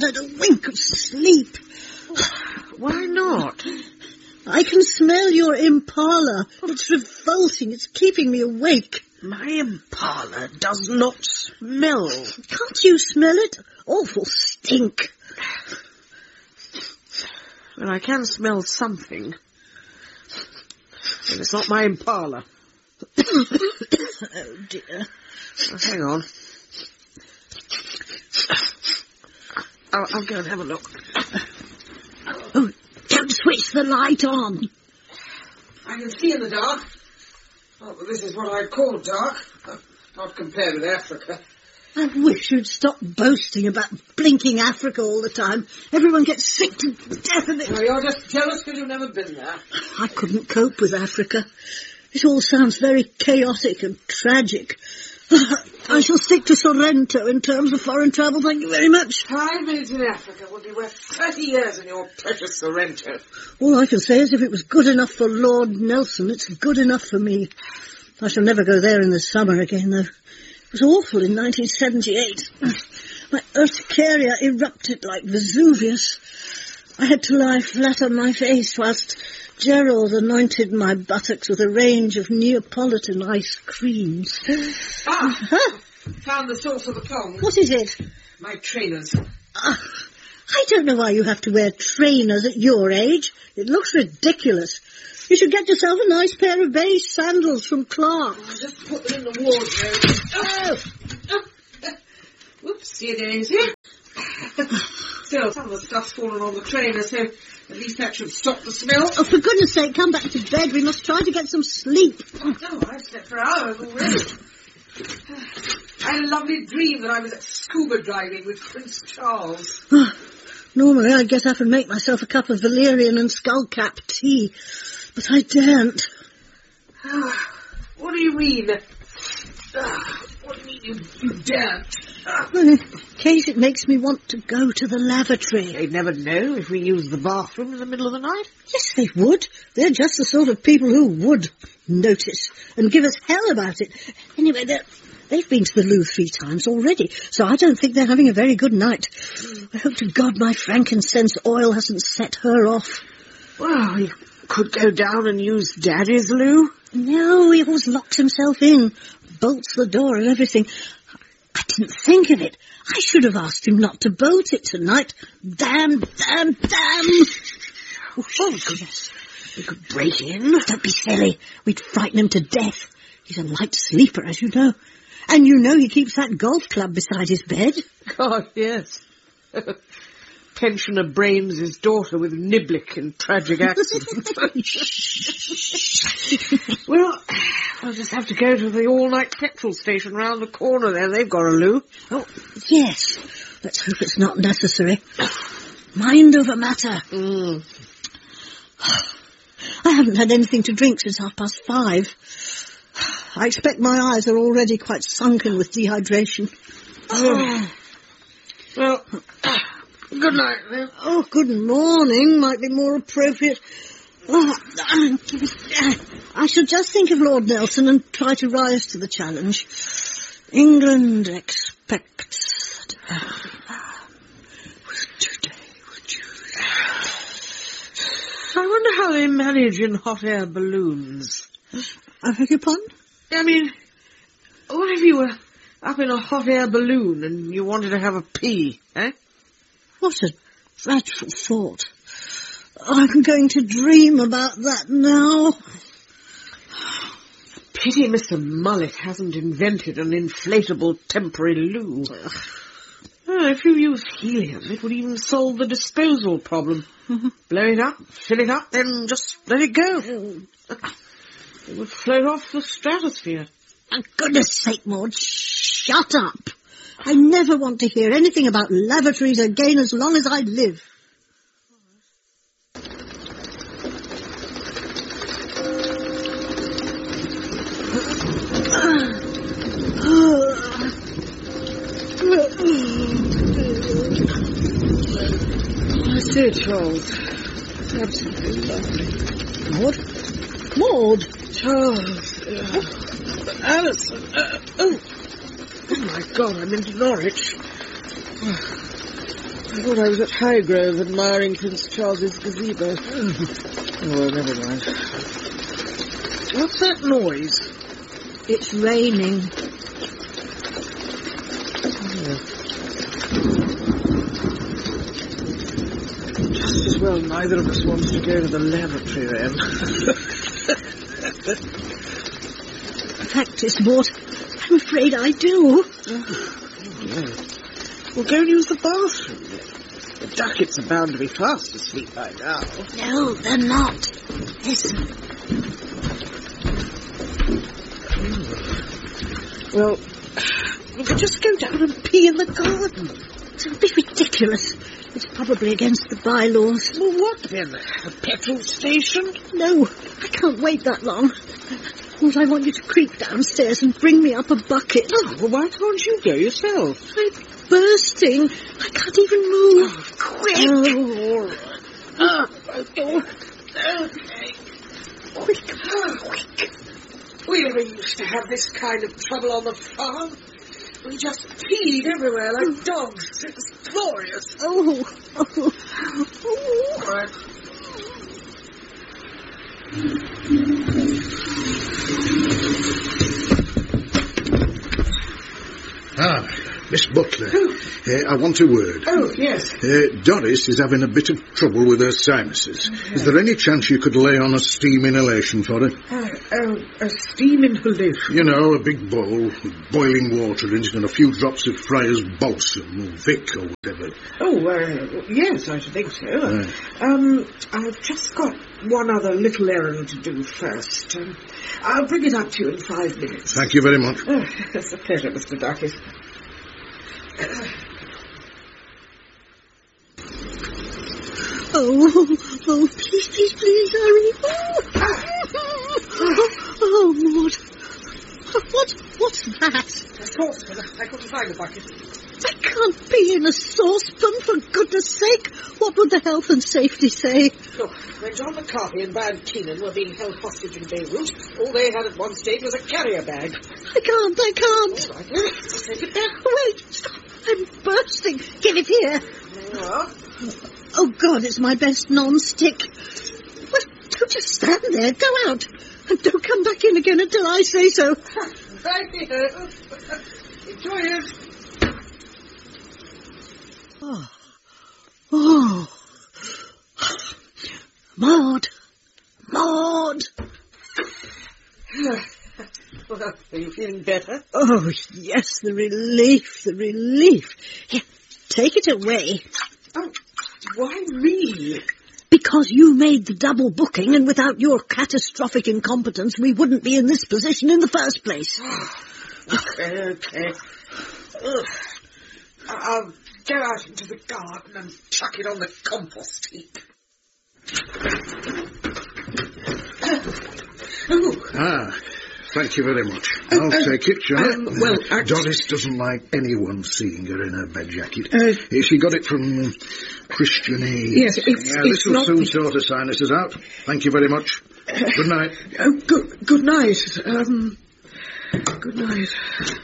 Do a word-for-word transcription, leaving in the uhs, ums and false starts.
haven't had a wink of sleep. Why not? I can smell your Impala. It's revolting. It's keeping me awake. My Impala does not smell. Can't you smell it? Awful stink. Well, I can smell something. And it's not my Impala. Oh, dear. Oh, hang on. I'll, I'll go and have a look. Oh, don't switch the light on. I can see in the dark. Oh, but this is what I'd call dark. Not compared with Africa. I wish you'd stop boasting about blinking Africa all the time. Everyone gets sick to death of it. Oh, you're just jealous because you've never been there. I couldn't cope with Africa. It all sounds very chaotic and tragic. I shall stick to Sorrento in terms of foreign travel, thank you very much. Five minutes in Africa would be worth thirty years in your precious Sorrento. All I can say is if it was good enough for Lord Nelson, it's good enough for me. I shall never go there in the summer again, though. It was awful in nineteen seventy-eight. My urticaria erupted like Vesuvius. I had to lie flat on my face whilst Gerald anointed my buttocks with a range of Neapolitan ice creams. Ah! Huh? Found the source of the tongue. What is it? My trainers. Uh, I don't know why you have to wear trainers at your age. It looks ridiculous. You should get yourself a nice pair of beige sandals from Clark's. I just put them in the wardrobe. Oh! oh. Whoopsie daisy. Still, some of the stuff's fallen on the trainer, so at least that should stop the smell. Oh, for goodness sake, come back to bed. We must try to get some sleep. Oh, I've slept for hours already. I had a lovely dream that I was at scuba diving with Prince Charles. Normally I'd get up and make myself a cup of valerian and skullcap tea, but I daren't. What do you mean? What do you mean you, you daren't? Well, in case it makes me want to go to the lavatory. They'd never know if we used the bathroom in the middle of the night. Yes, they would. They're just the sort of people who would notice and give us hell about it. Anyway, they've been to the loo three times already, so I don't think they're having a very good night. I hope to God my frankincense oil hasn't set her off. Well, you could go down and use Daddy's loo. No, he always locks himself in, bolts the door and everything. I didn't think of it. I should have asked him not to bolt it tonight. Damn, damn, damn. Oh, goodness. We could break in. Don't be silly. We'd frighten him to death. He's a light sleeper, as you know. And you know he keeps that golf club beside his bed. God, yes. Pensioner brains his daughter with Niblick in tragic accident. Well, I'll just have to go to the all-night petrol station round the corner there. They've got a loo. Oh, yes. Let's hope it's not necessary. Mind over matter. Mm. I haven't had anything to drink since half past five. I expect my eyes are already quite sunken with dehydration. Oh. Well, good night, then. Oh, good morning might be more appropriate. Oh, I shall just think of Lord Nelson and try to rise to the challenge. England expects that today would you? I wonder how they manage in hot air balloons. I beg your pardon? I mean, what if you were up in a hot air balloon and you wanted to have a pee, eh? What a dreadful thought. I'm going to dream about that now. Pity Mister Mullet hasn't invented an inflatable temporary loo. Oh, if you use helium, it would even solve the disposal problem. Mm-hmm. Blow it up, fill it up, then just let it go. It would float off the stratosphere. For goodness sake, Maud, shut up. I never want to hear anything about lavatories again as long as I live. That's it, Charles. Absolutely lovely. Maud? Maud? Charles. Uh, Alison. Uh, oh. Oh, my God, I'm into Norwich. I thought I was at Highgrove admiring Prince Charles's gazebo. Oh, well, never mind. What's that noise? It's raining. Just as well neither of us wants to go to the lavatory then. Practice, Mort. I'm afraid I do. Oh, no. Well, go and use the bathroom. The duckets are bound to be fast asleep by now. No, they're not. Listen. Well, you could just go down and pee in the garden. It would be ridiculous. It's probably against the bylaws. Well, what then? A petrol station? No, I can't wait that long. Mort, I want you to creep downstairs and bring me up a bucket. Oh, well, why can't you go yourself? I'm bursting. I can't even move. Oh, quick. Oh, all right. Oh, oh, okay. Quick, quick. We never used to have this kind of trouble on the farm. We just peed everywhere like dogs. It was glorious. Oh, oh, oh. All right. Ah, Miss Butler. Uh, I want a word. Oh, yes. Uh, Doris is having a bit of trouble with her sinuses. Okay. Is there any chance you could lay on a steam inhalation for her? Uh, oh, a steam inhalation? You know, a big bowl with boiling water in it and a few drops of Friar's Balsam or Vic or whatever. Oh, uh, yes, I should think so. Uh, um, I've just got one other little errand to do first. Um, I'll bring it up to you in five minutes. Thank you very much. Oh, it's a pleasure, Mister Duckett. Oh, oh, please, please, please, hurry. Oh, oh, oh Mort. What, what's that? A saucepan. I couldn't find the bucket. I can't be in a saucepan, for goodness sake. What would the health and safety say? Look, when John McCarthy and Brad Keenan were being held hostage in Beirut, all they had at one stage was a carrier bag. I can't, I can't. All right, well, take it back. Wait, stop. I'm bursting. Give it here. There you are. Oh, God, it's my best non-stick. Well, don't just stand there. Go out. And don't come back in again until I say so. Right here. Enjoy it. Oh. Oh. Maud. Maud. Well, are you feeling better? Oh, yes, the relief, the relief. Here, take it away. Oh, why me? Because you made the double booking, and without your catastrophic incompetence, we wouldn't be in this position in the first place. Okay, okay. Ugh. I'll go out into the garden and chuck it on the compost heap. Oh. Ah, thank you very much. I'll uh, take it, Janet. Um, well, uh, Doris doesn't like anyone seeing her in her bed jacket. Uh, she got it from uh, Christian Aid. Yes, it's, yeah, it's this will not... soon sort her sinuses out. Thank you very much. Good night. Oh, good, good night. Um, good night.